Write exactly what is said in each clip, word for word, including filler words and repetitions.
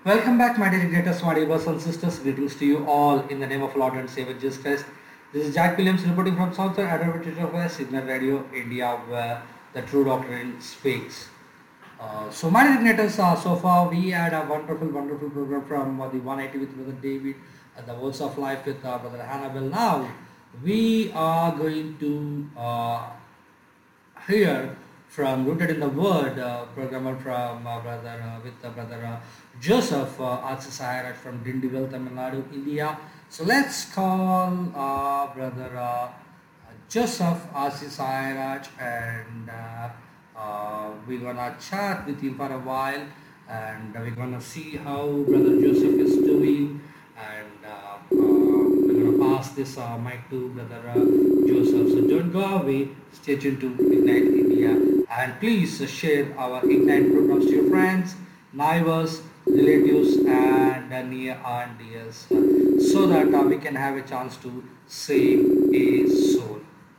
Welcome back, my dear greatest my dear brothers and sisters. Greetings to you all in the name of Lord and Savior Jesus Christ. This is Jack Williams reporting from Southern Adventist of Signal Radio India, where the true doctrine speaks. Uh, so, my dear greatest, uh, so far we had a wonderful, wonderful program from uh, the one eighty with Brother David and the Words of Life with uh, Brother Hannibal. Now, we are going to uh, here from Rooted in the Word, uh, programmer from uh, brother uh, with uh, brother uh, Joseph uh, Arthur Sairaj from Dindigul, Tamil Nadu, India. So let's call uh, brother uh, Joseph Arthur Sairaj, and uh, uh, we're gonna chat with him for a while, and we're gonna see how brother Joseph is doing, and uh, uh, we're gonna pass this uh, mic to brother uh, Joseph. So don't go away. Stay tuned to Ignite India, and please uh, share our Ignite programs to your friends, neighbors, relatives, and uh, near and dears, uh, so that uh, we can have a chance to save a soul.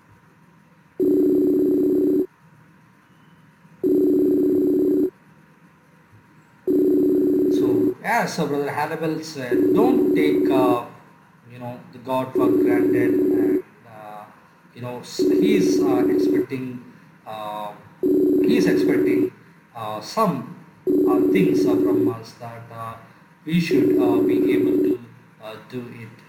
So, as uh, Brother Hannibal said, don't take uh, you know the God for granted, and uh, you know s- he's uh, expecting uh, he's expecting uh, some uh, things uh, from us that uh, we should uh, be able to uh, do it.